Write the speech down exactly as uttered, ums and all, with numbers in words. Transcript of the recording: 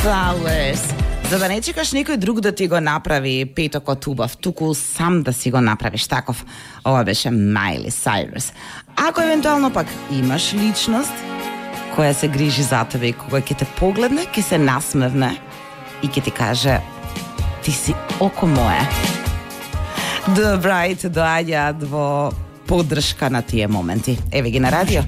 Flowers. За да не чекаш некој друг да ти го направи петокот убав, туку сам да си го направиш таков. Ова беше Майли Сайрус. Ако евентуално пак имаш личност која се грижи за тебе и кога ќе те погледне, ќе се насмевне и ќе ти каже ти си око мое. Добра и те доаѓаат во поддршка на тие моменти. Еве ги на радио.